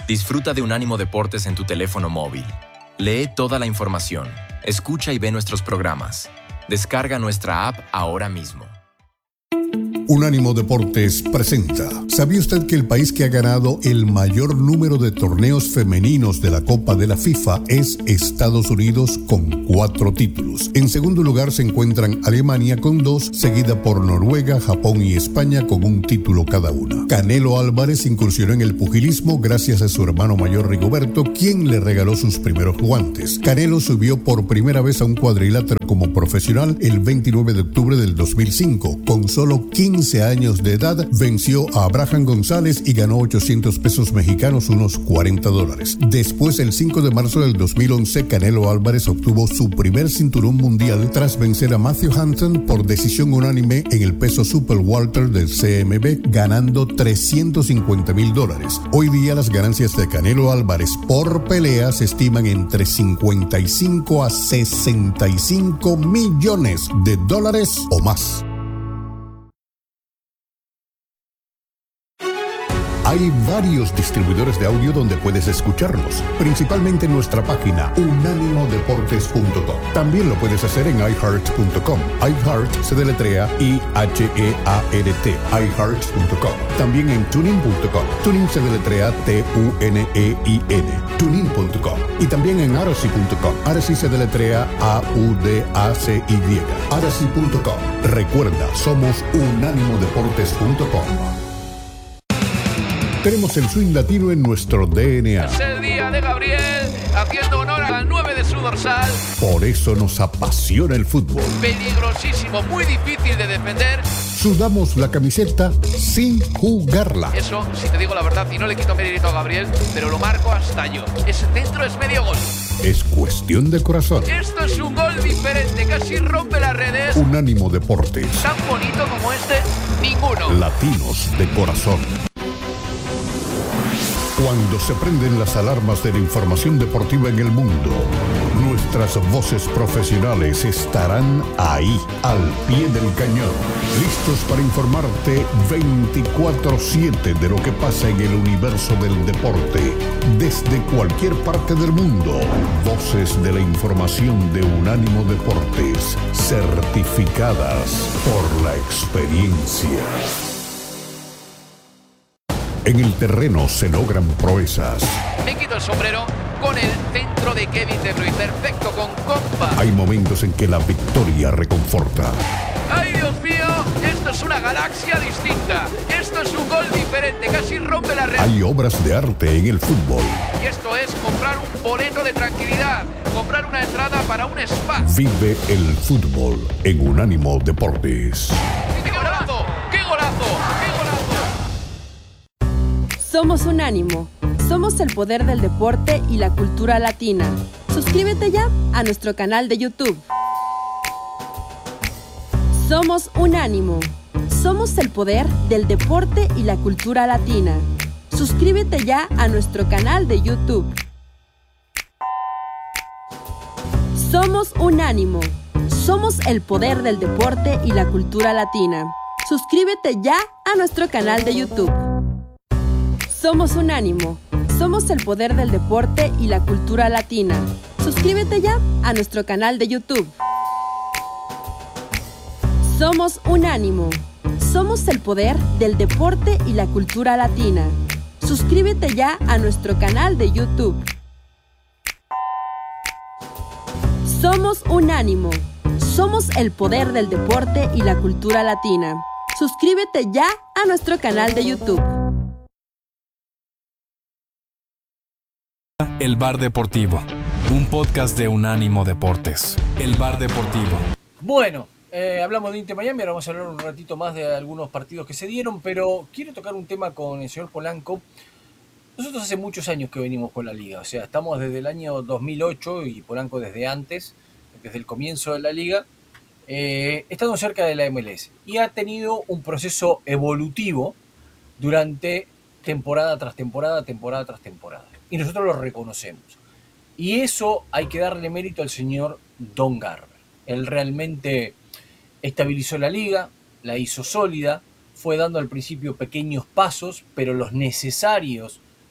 Disfruta de Unánimo Deportes en tu teléfono móvil. Lee toda la información, escucha y ve nuestros programas. Descarga nuestra app ahora mismo. Unánimo Deportes presenta. ¿Sabía usted que el país que ha ganado el mayor número de torneos femeninos de la Copa de la FIFA es Estados Unidos con 4 títulos? En segundo lugar se encuentran Alemania con 2, seguida por Noruega, Japón y España con 1 título cada una. Canelo Álvarez incursionó en el pugilismo gracias a su hermano mayor Rigoberto, quien le regaló sus primeros guantes. Canelo subió por primera vez a un cuadrilátero como profesional el 29 de octubre del 2005. Con solo 15 años de edad, venció a Abraham González y ganó 800 pesos mexicanos, unos $40. Después, el 5 de marzo del 2011, Canelo Álvarez obtuvo su primer cinturón mundial tras vencer a Matthew Hansen por decisión unánime en el peso super welter del CMB, ganando $350,000. Hoy día, las ganancias de Canelo Álvarez por pelea se estiman entre 55 a 65 millones de dólares o más. Hay varios distribuidores de audio donde puedes escucharnos, principalmente en nuestra página unánimodeportes.com. También lo puedes hacer en iHeart.com. iHeart se deletrea IHEART, iHeart.com. También en tuning.com. Tuning se deletrea TUNEIN, tuning.com. Y también en Aracy.com. Aracy se deletrea AUDACY, Aracy.com. Recuerda, somos unánimodeportes.com. Tenemos el swing latino en nuestro DNA. Es el día de Gabriel, haciendo honor al 9 de su dorsal. Por eso nos apasiona el fútbol. Peligrosísimo, muy difícil de defender. Sudamos la camiseta sin jugarla. Eso, si te digo la verdad, y no le quito mérito a Gabriel, pero lo marco hasta yo. Ese centro es medio gol. Es cuestión de corazón. Esto es un gol diferente, casi rompe las redes. Unánimo Deportes. Tan bonito como este, ninguno. Latinos de corazón. Cuando se prenden las alarmas de la información deportiva en el mundo, nuestras voces profesionales estarán ahí, al pie del cañón, listos para informarte 24/7 de lo que pasa en el universo del deporte, desde cualquier parte del mundo. Voces de la información de Unánimo Deportes, certificadas por la experiencia. En el terreno se logran proezas. Me quito el sombrero con el centro de Kevin De Bruyne, perfecto con compa. Hay momentos en que la victoria reconforta. ¡Ay, Dios mío! Esto es una galaxia distinta. Esto es un gol diferente, casi rompe la red. Hay obras de arte en el fútbol. Y esto es comprar un boleto de tranquilidad, comprar una entrada para un spa. Vive el fútbol en Unánimo Deportes. ¡Qué golazo! ¡Qué golazo! ¡Qué golazo! Somos Unánimo. Somos el poder del deporte y la cultura latina. Suscríbete ya a nuestro canal de YouTube. Somos Unánimo. Somos el poder del deporte y la cultura latina. Suscríbete ya a nuestro canal de YouTube. Somos Unánimo. Somos el poder del deporte y la cultura latina. Suscríbete ya a nuestro canal de YouTube. Somos Unánimo. Somos el poder del deporte y la cultura latina. Suscríbete ya a nuestro canal de YouTube. Somos Unánimo. Somos el poder del deporte y la cultura latina. Suscríbete ya a nuestro canal de YouTube. Somos Unánimo. Somos el poder del deporte y la cultura latina. Suscríbete ya a nuestro canal de YouTube. El Bar Deportivo, un podcast de Unánimo Deportes. El Bar Deportivo. Bueno, hablamos de Inter Miami, ahora vamos a hablar un ratito más de algunos partidos que se dieron, pero quiero tocar un tema con el señor Polanco. Nosotros hace muchos años que venimos con la liga, o sea, estamos desde el año 2008 y Polanco desde antes, desde el comienzo de la liga, estando cerca de la MLS. Y ha tenido un proceso evolutivo durante temporada tras temporada, temporada tras temporada. Y nosotros lo reconocemos. Y eso hay que darle mérito al señor Don Garber. Él realmente estabilizó la liga, la hizo sólida, fue dando al principio pequeños pasos, pero los necesarios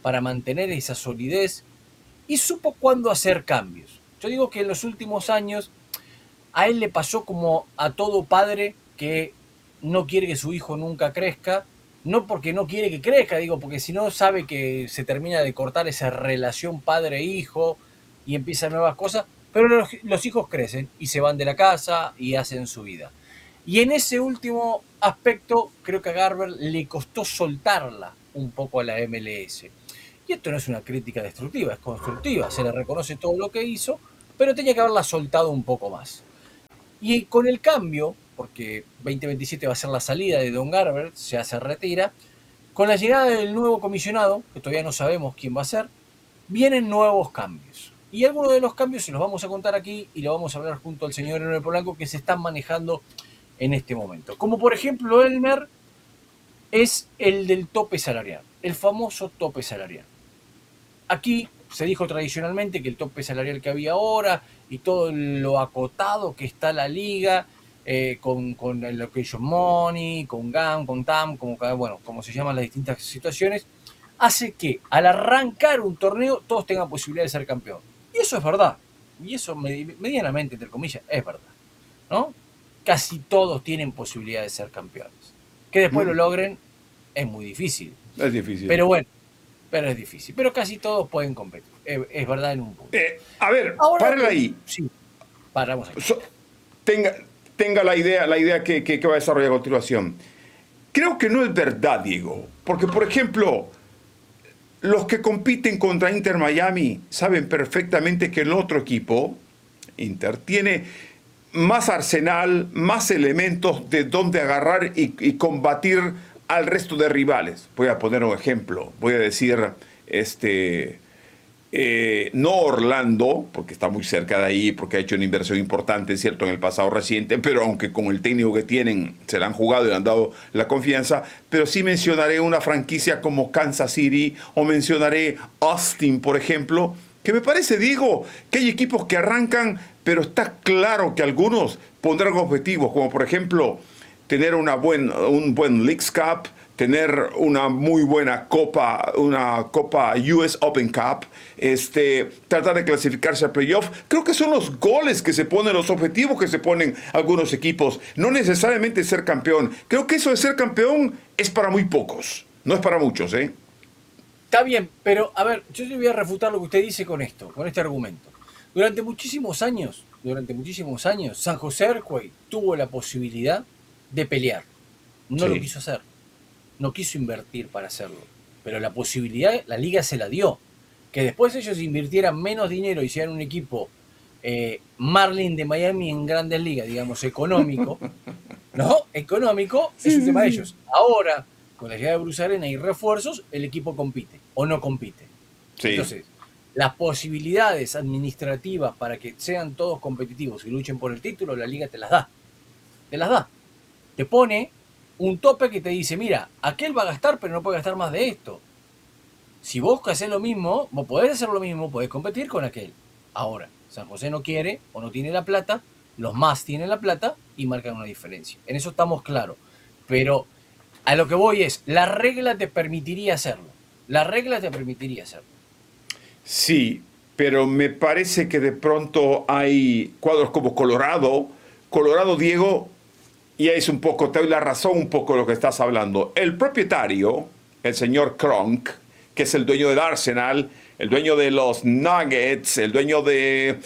para mantener esa solidez y supo cuándo hacer cambios. Yo digo que en los últimos años a él le pasó como a todo padre que no quiere que su hijo nunca crezca, no porque no quiere que crezca, digo, porque si no sabe que se termina de cortar esa relación padre-hijo y empiezan nuevas cosas, pero los hijos crecen y se van de la casa y hacen su vida. Y en ese último aspecto, creo que a Garber le costó soltarla un poco a la MLS. Y esto no es una crítica destructiva, es constructiva, se le reconoce todo lo que hizo, pero tenía que haberla soltado un poco más. Y con el cambio, porque 2027 va a ser la salida de Don Garber, se retira, con la llegada del nuevo comisionado, que todavía no sabemos quién va a ser, vienen nuevos cambios. Y algunos de los cambios se los vamos a contar aquí y lo vamos a hablar junto al señor Elmer Polanco, que se están manejando en este momento. Como por ejemplo, Elmer, es el del tope salarial, el famoso tope salarial. Aquí se dijo tradicionalmente que el tope salarial que había ahora y todo lo acotado que está la liga, con el location money, con GAM, con TAM, como se llaman las distintas situaciones, hace que al arrancar un torneo todos tengan posibilidad de ser campeón. Y eso es verdad. Y eso medianamente, entre comillas, es verdad, ¿no? Casi todos tienen posibilidad de ser campeones. Que después lo logren es muy difícil. Es difícil. Pero bueno, pero es difícil. Pero casi todos pueden competir. Es verdad en un punto. A ver, ahora, párala ahí. Sí, paramos aquí. Tenga la idea que va a desarrollar a continuación. Creo que no es verdad, Diego. Porque, por ejemplo, los que compiten contra Inter Miami saben perfectamente que el otro equipo, Inter, tiene más arsenal, más elementos de donde agarrar y combatir al resto de rivales. Voy a poner un ejemplo. Voy a decir, no Orlando, porque está muy cerca de ahí, porque ha hecho una inversión importante, cierto, en el pasado reciente, pero aunque con el técnico que tienen se la han jugado y le han dado la confianza, pero sí mencionaré una franquicia como Kansas City o mencionaré Austin, por ejemplo, que me parece, Diego, que hay equipos que arrancan, pero está claro que algunos pondrán objetivos, como por ejemplo tener un buen Leagues Cup, tener una muy buena copa US Open Cup, tratar de clasificarse al playoff. Creo que son los goles que se ponen, los objetivos que se ponen algunos equipos, no necesariamente ser campeón. Creo que eso de ser campeón es para muy pocos, no es para muchos, ¿eh? Está bien, pero a ver, yo le voy a refutar lo que usted dice con este argumento. Durante muchísimos años, San José Earthquake tuvo la posibilidad de pelear. No lo quiso hacer. No quiso invertir para hacerlo. Pero la posibilidad, la liga se la dio. Que después ellos invirtieran menos dinero y sean un equipo Marlin de Miami en Grandes Ligas, digamos, económico, ¿no? Económico es un tema de ellos. Ahora, con la llegada de Bruce Arena y refuerzos, el equipo compite o no compite. Sí. Entonces, las posibilidades administrativas para que sean todos competitivos y luchen por el título, la liga te las da. Te las da. Te pone un tope que te dice, mira, aquel va a gastar, pero no puede gastar más de esto. Si vos haces lo mismo, vos podés hacer lo mismo, podés competir con aquel. Ahora, San José no quiere o no tiene la plata, los más tienen la plata y marcan una diferencia. En eso estamos claros. Pero a lo que voy es, la regla te permitiría hacerlo. La regla te permitiría hacerlo. Sí, pero me parece que de pronto hay cuadros como Colorado, Diego, y es un poco, te doy la razón un poco de lo que estás hablando. El propietario, el señor Kroenke, que es el dueño del Arsenal, el dueño de los Nuggets, el dueño de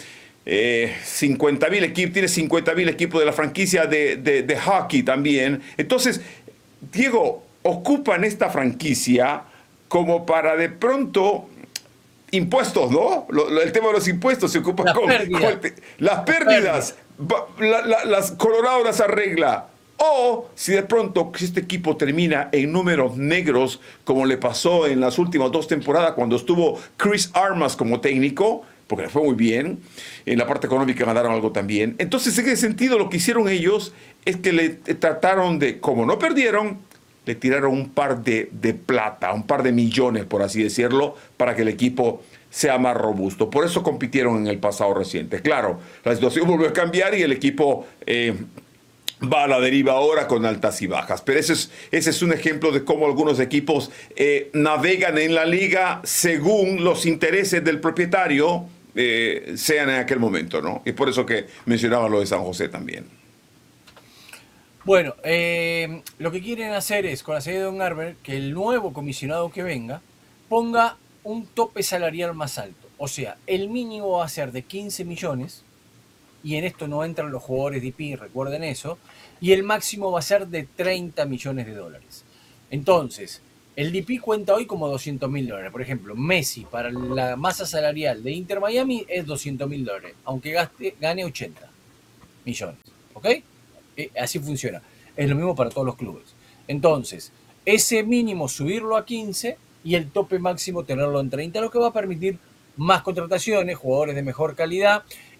50.000 equipos, tiene 50.000 equipos de la franquicia de hockey también. Entonces, Diego, ocupan esta franquicia como para de pronto impuestos, ¿no? El tema de los impuestos se ocupa las pérdidas. Las Colorado las arregla. O si de pronto este equipo termina en números negros, como le pasó en las últimas 2 temporadas cuando estuvo Chris Armas como técnico, porque le fue muy bien, en la parte económica ganaron algo también. Entonces, en ese sentido, lo que hicieron ellos es que le trataron de, como no perdieron, le tiraron un par de plata, un par de millones, por así decirlo, para que el equipo sea más robusto. Por eso compitieron en el pasado reciente. Claro, la situación volvió a cambiar y el equipo va a la deriva ahora con altas y bajas. Pero ese es un ejemplo de cómo algunos equipos navegan en la liga según los intereses del propietario sean en aquel momento, ¿no? Y por eso que mencionaba lo de San José también. Bueno, lo que quieren hacer es, con la salida de Don Garber, que el nuevo comisionado que venga ponga un tope salarial más alto. O sea, el mínimo va a ser de 15 millones, y en esto no entran los jugadores de IP, recuerden eso, y el máximo va a ser de 30 millones de dólares. Entonces, el DP cuenta hoy como 200 mil dólares. Por ejemplo, Messi para la masa salarial de Inter Miami es 200 mil dólares, aunque gane 80 millones. ¿Ok? Así funciona. Es lo mismo para todos los clubes. Entonces, ese mínimo subirlo a 15 y el tope máximo tenerlo en 30, lo que va a permitir más contrataciones, jugadores de mejor calidad